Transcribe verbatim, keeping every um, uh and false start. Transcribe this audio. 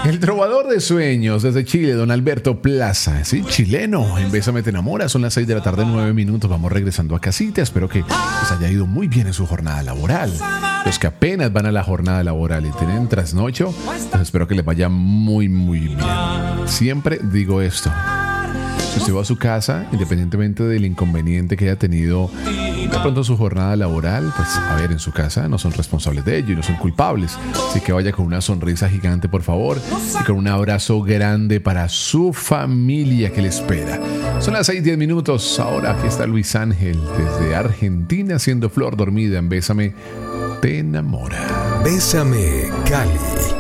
El trovador de sueños desde Chile, don Alberto Plaza, sí, chileno, en Bésame te enamora. Son las seis de la tarde, nueve minutos. Vamos regresando a casita. Espero que les haya ido muy bien en su jornada laboral. Los que apenas van a la jornada laboral y tienen trasnocho, pues espero que les vaya muy, muy bien. Siempre digo esto: si usted va a su casa, independientemente del inconveniente que haya tenido de pronto su jornada laboral, pues a ver, en su casa no son responsables de ello y no son culpables. Así que vaya con una sonrisa gigante, por favor, y con un abrazo grande para su familia que le espera. Son las seis, diez minutos. Ahora aquí está Luis Ángel desde Argentina haciendo Flor Dormida en Bésame te enamora. Bésame, Cali.